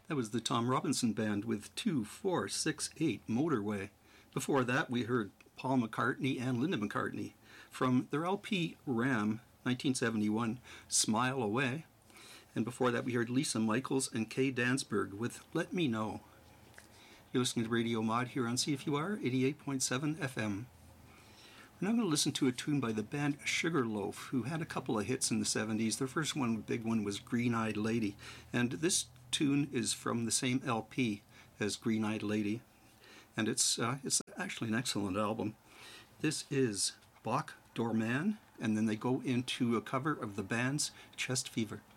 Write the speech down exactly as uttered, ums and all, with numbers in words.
That was the Tom Robinson Band with two four six eight Motorway. Before that, we heard Paul McCartney and Linda McCartney from their L P Ram, nineteen seventy-one, Smile Away. And before that, we heard Lisa Michaels and Kay Dansberg with Let Me Know. You're listening to Radio Mod here on C F U R eighty-eight point seven F M. We're now going to listen to a tune by the band Sugarloaf, who had a couple of hits in the seventies. Their first one, big one, was Green Eyed Lady. And this tune is from the same L P as Green Eyed Lady. And it's uh, it's actually an excellent album. This is Bach Dorman, and then they go into a cover of the band's Chest Fever.